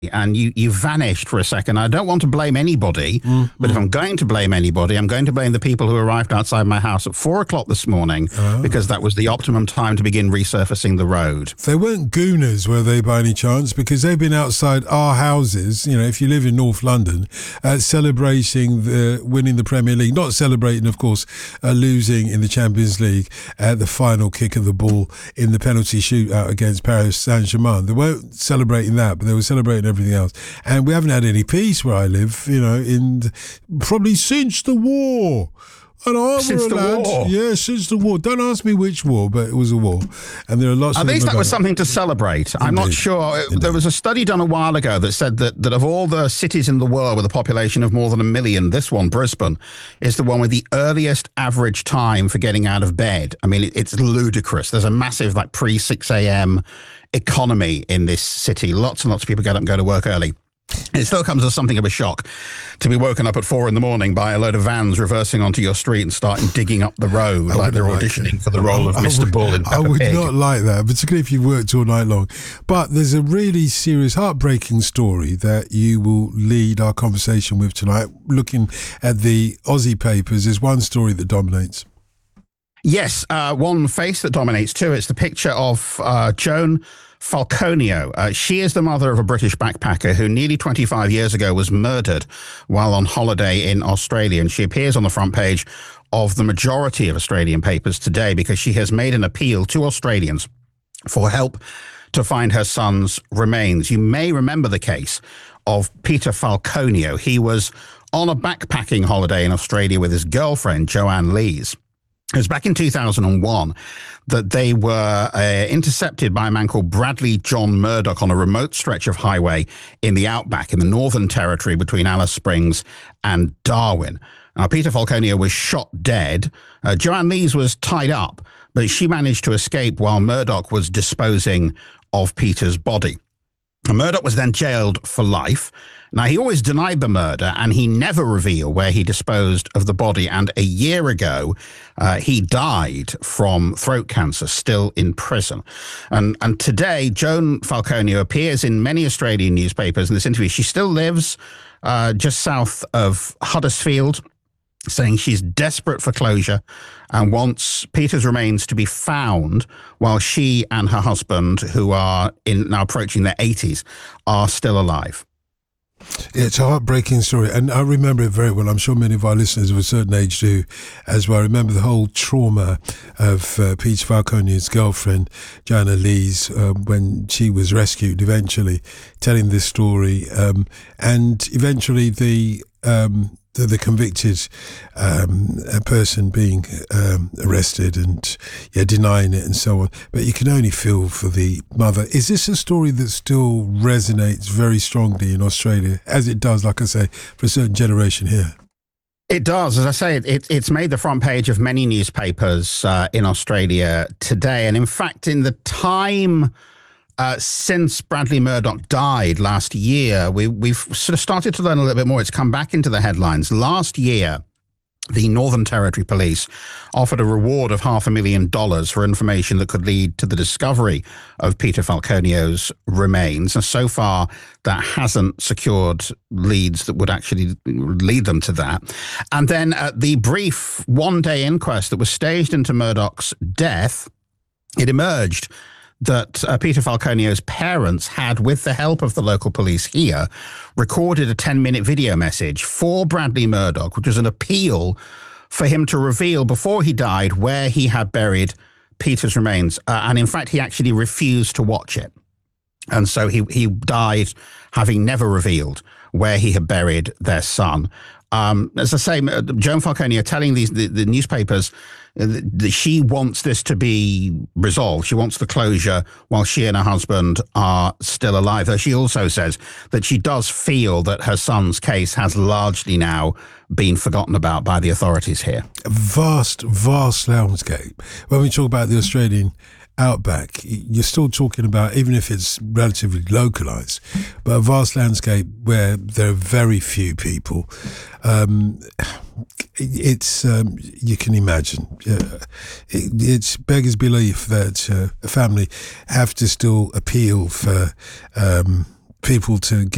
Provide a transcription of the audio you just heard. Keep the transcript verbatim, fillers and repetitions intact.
and you, you vanished for a second. I don't want to blame anybody, mm, but mm. if I'm going to blame anybody, I'm going to blame the people who arrived outside my house at four o'clock this morning, oh. because that was the optimum time to begin resurfacing the road. They weren't gooners, were they, by any chance? Because they've been outside our houses, you know, if you live in North London, uh, celebrating the winning the Premier League, not celebrating, of course, uh, losing in the Champions League at the final kick of the ball in the penalty shootout against Paris Saint-Germain. They weren't celebrating that, but they were celebrating everything else. And we haven't had any peace where I live, you know, in probably since the war. And I since the lad, war? Yeah, since the war. Don't ask me which war, but it was a war. And there are lots At of least that was it. something to celebrate. Indeed. I'm not sure. Indeed. There was a study done a while ago that said that, that of all the cities in the world with a population of more than a million, this one, Brisbane, is the one with the earliest average time for getting out of bed. I mean, it, it's ludicrous. There's a massive, like, pre six a.m. economy in this city. Lots and lots of people get up and go to work early. It still comes as something of a shock to be woken up at four in the morning by a load of vans reversing onto your street and starting digging up the road, I like they're auditioning like for the role of I Mister Would, Bull in Peppa I would Pig. not like that, particularly if you've worked all night long. But there's a really serious, heartbreaking story that you will lead our conversation with tonight. Looking at the Aussie papers, there's one story that dominates. Yes, uh, one face that dominates too. It's the picture of uh, Joan Falconio. Uh, she is the mother of a British backpacker who nearly twenty-five years ago was murdered while on holiday in Australia. And she appears on the front page of the majority of Australian papers today because she has made an appeal to Australians for help to find her son's remains. You may remember the case of Peter Falconio. He was on a backpacking holiday in Australia with his girlfriend, Joanne Lees. It was back in two thousand one that they were uh, intercepted by a man called Bradley John Murdoch on a remote stretch of highway in the outback in the Northern Territory between Alice Springs and Darwin. Now, Peter Falconio was shot dead. Uh, Joanne Lees was tied up, but she managed to escape while Murdoch was disposing of Peter's body. Murdoch was then jailed for life. Now, he always denied the murder, and he never revealed where he disposed of the body. And a year ago, uh, he died from throat cancer, still in prison. And and today, Joan Falconio appears in many Australian newspapers in this interview. She still lives uh, just south of Huddersfield, saying she's desperate for closure and wants Peter's remains to be found while she and her husband, who are in now approaching their eighties, are still alive. It's a heartbreaking story, and I remember it very well. I'm sure many of our listeners of a certain age do as well. I remember the whole trauma of uh, Peter Falconio's girlfriend, Joanna Lees, uh, when she was rescued, eventually telling this story, um, and eventually the... Um, The, the convicted um, a person being um, arrested and yeah, denying it and so on. But you can only feel for the mother. Is this a story that still resonates very strongly in Australia, as it does, like I say, for a certain generation here? It does. As I say, it, it, it's made the front page of many newspapers uh, in Australia today. And in fact, in the time... Uh, since Bradley Murdoch died last year, we, we've sort of started to learn a little bit more. It's come back into the headlines. Last year, the Northern Territory Police offered a reward of half a million dollars for information that could lead to the discovery of Peter Falconio's remains. And so far, that hasn't secured leads that would actually lead them to that. And then at the brief one-day inquest that was staged into Murdoch's death, it emerged that uh, Peter Falconio's parents had, with the help of the local police here, recorded a ten-minute video message for Bradley Murdoch, which was an appeal for him to reveal before he died where he had buried Peter's remains. Uh, and in fact, he actually refused to watch it. And so he, he died having never revealed where he had buried their son. Um, as I say, Joan Falconio telling these the, the newspapers that she wants this to be resolved. She wants the closure while she and her husband are still alive. Though she also says that she does feel that her son's case has largely now been forgotten about by the authorities here. A vast, vast landscape. When we talk about the Australian outback, you're still talking about, even if it's relatively localised, but a vast landscape where there are very few people. Um, it's um, you can imagine. Uh, it, it's beggars belief that uh, a family have to still appeal for um, people to get